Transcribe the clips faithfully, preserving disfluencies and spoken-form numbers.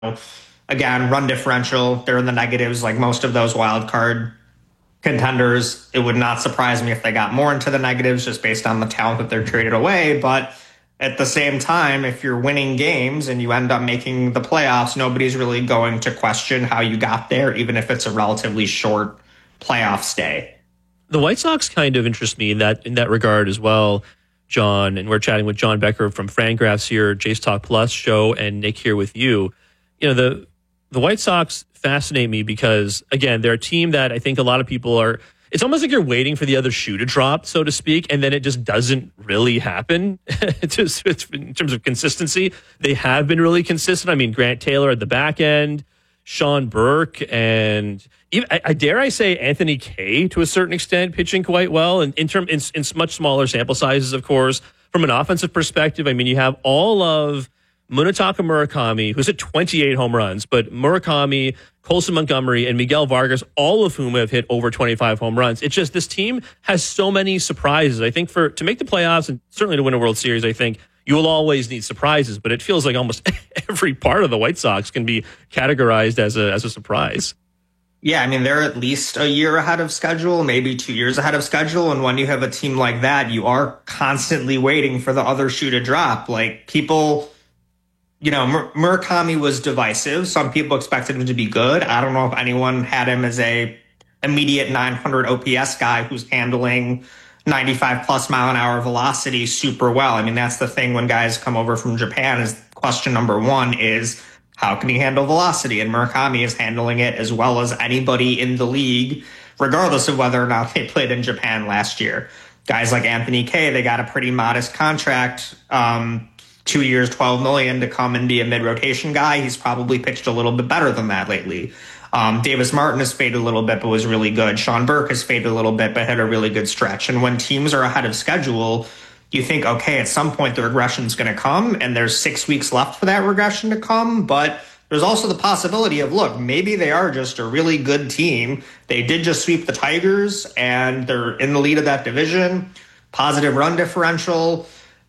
again, run differential, they're in the negatives like most of those wild card contenders. It would not surprise me if they got more into the negatives just based on the talent that they're traded away. But at the same time, if you're winning games and you end up making the playoffs, nobody's really going to question how you got there, even if it's a relatively short playoff stay. The White Sox kind of interest me in that in that regard as well, John. And we're chatting with John Becker from Fangraphs here, Jays Talk Plus show, and Nick here with you. You know, the the White Sox fascinate me because, again, they're a team that I think a lot of people are, it's almost like you're waiting for the other shoe to drop, so to speak, and then it just doesn't really happen. It's just, it's, in terms of consistency, they have been really consistent. I mean, Grant Taylor at the back end, Sean Burke, and even, I, I dare I say Anthony Kay to a certain extent, pitching quite well, and in, term, in, in much smaller sample sizes, of course. From an offensive perspective, I mean, you have all of Munetaka Murakami, who's at twenty-eight home runs, but Murakami, Colson Montgomery, and Miguel Vargas, all of whom have hit over twenty-five home runs. It's just this team has so many surprises. I think for to make the playoffs and certainly to win a World Series, I think you will always need surprises, but it feels like almost every part of the White Sox can be categorized as a as a surprise. Yeah, I mean, they're at least a year ahead of schedule, maybe two years ahead of schedule. And when you have a team like that, you are constantly waiting for the other shoe to drop. Like, people... You know, Mur- Murakami was divisive. Some people expected him to be good. I don't know if anyone had him as a immediate nine hundred O P S guy who's handling ninety-five plus mile an hour velocity super well. I mean, that's the thing when guys come over from Japan is question number one is how can he handle velocity? And Murakami is handling it as well as anybody in the league, regardless of whether or not they played in Japan last year. Guys like Anthony Kay, they got a pretty modest contract. Um, Two years, twelve million dollars to come and be a mid-rotation guy. He's probably pitched a little bit better than that lately. Um, Davis Martin has faded a little bit, but was really good. Sean Burke has faded a little bit, but had a really good stretch. And when teams are ahead of schedule, you think, okay, at some point the regression is going to come, and there's six weeks left for that regression to come. But there's also the possibility of, look, maybe they are just a really good team. They did just sweep the Tigers, and they're in the lead of that division. Positive run differential.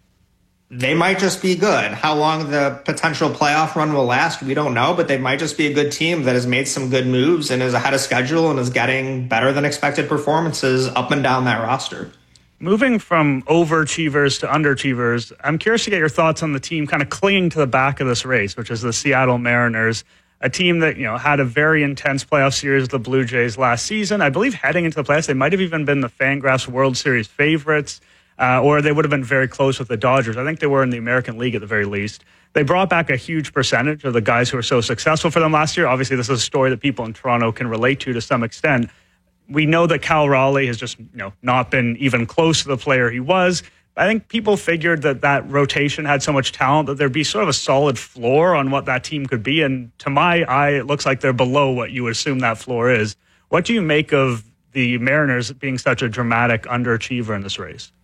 They might just be good. How long the potential playoff run will last, we don't know, but they might just be a good team that has made some good moves and is ahead of schedule and is getting better than expected performances up and down that roster. Moving from overachievers to underachievers, I'm curious to get your thoughts on the team kind of clinging to the back of this race, which is the Seattle Mariners, a team that, you know, had a very intense playoff series with the Blue Jays last season. I believe heading into the playoffs, they might have even been the Fangraphs World Series favorites. Uh, or they would have been very close with the Dodgers. I think they were in the American League at the very least. They brought back a huge percentage of the guys who were so successful for them last year. Obviously, this is a story that people in Toronto can relate to to some extent. We know that Cal Raleigh has just, you know, not been even close to the player he was. I think people figured that that rotation had so much talent that there'd be sort of a solid floor on what that team could be. And to my eye, it looks like they're below what you would assume that floor is. What do you make of the Mariners being such a dramatic underachiever in this race?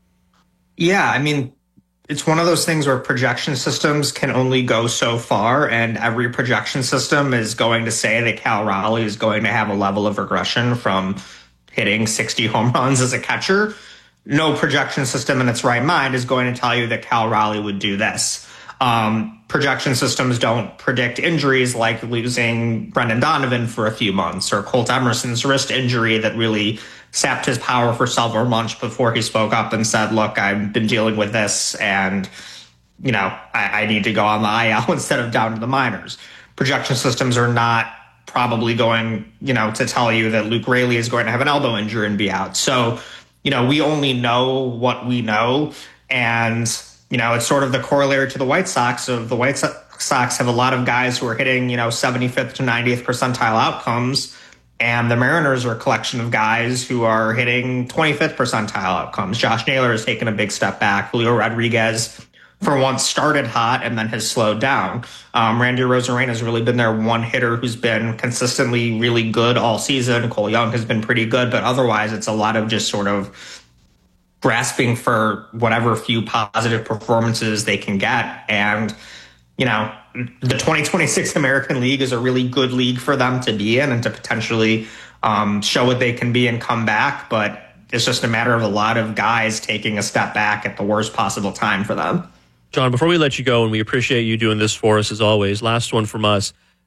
Yeah, I mean, it's one of those things where projection systems can only go so far, and every projection system is going to say that Cal Raleigh is going to have a level of regression from hitting sixty home runs as a catcher. No projection system in its right mind is going to tell you that Cal Raleigh would do this. Um, projection systems don't predict injuries like losing Brendan Donovan for a few months or Colt Emerson's wrist injury that really sapped his power for several months before he spoke up and said, look, I've been dealing with this and, you know, I, I need to go on the I L instead of down to the minors. Projection systems are not probably going, you know, to tell you that Luke Raley is going to have an elbow injury and be out. So, you know, we only know what we know. And, you know, it's sort of the corollary to the White Sox of the White Sox have a lot of guys who are hitting, you know, seventy-fifth to ninetieth percentile outcomes. And the Mariners are a collection of guys who are hitting twenty-fifth percentile outcomes. Josh Naylor has taken a big step back. Julio Rodriguez, for once, started hot and then has slowed down. Um, Randy Arozarena has really been their one hitter who's been consistently really good all season. Cole Young has been pretty good, but otherwise it's a lot of just sort of grasping for whatever few positive performances they can get. And, you know, the twenty twenty-six American League is a really good league for them to be in and to potentially um, show what they can be and come back. But it's just a matter of a lot of guys taking a step back at the worst possible time for them. John, before we let you go, and we appreciate you doing this for us as always, last one from us.